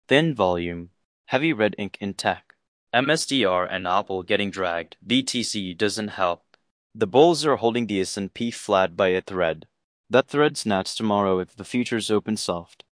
Thin volume, heavy red ink in tech. MSDR and Apple getting dragged. BTC doesn't help. The bulls are holding the S&P flat by a thread. That thread snaps tomorrow if the futures open soft.